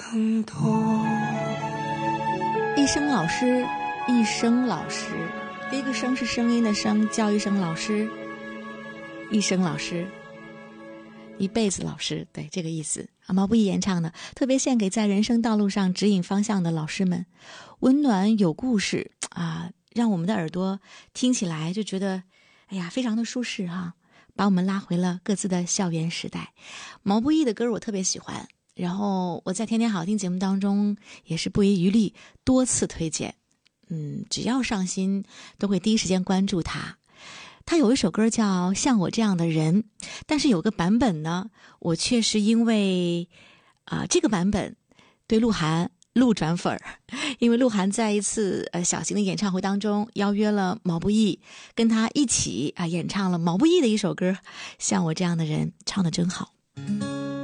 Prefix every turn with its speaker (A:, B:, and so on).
A: 更多。
B: 一生老师，一生老师，第一个声是声音的声，叫一声老师，一生老师，一辈子老师，对，这个意思。毛不易演唱的，特别献给在人生道路上指引方向的老师们，温暖有故事啊，让我们的耳朵听起来就觉得，哎呀，非常的舒适哈，把我们拉回了各自的校园时代。毛不易的歌我特别喜欢，然后我在天天好听节目当中也是不遗余力多次推荐，只要上心都会第一时间关注他。他有一首歌叫《像我这样的人》，但是有个版本呢，我却是因为这个版本对鹿晗路转粉儿，因为鹿晗在一次小型的演唱会当中邀约了毛不易，跟他一起演唱了毛不易的一首歌《像我这样的人》，唱得真好。